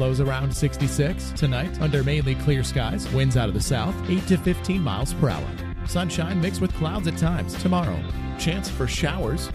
Lows around 66. Tonight, under mainly clear skies, winds out of the south, 8 to 15 miles per hour. Sunshine mixed with clouds at times. Tomorrow, chance for showers.